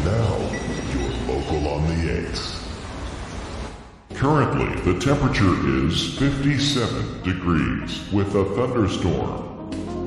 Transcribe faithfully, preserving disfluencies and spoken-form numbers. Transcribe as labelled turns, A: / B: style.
A: now, your local on the eights. Currently, the temperature is fifty-seven degrees with a thunderstorm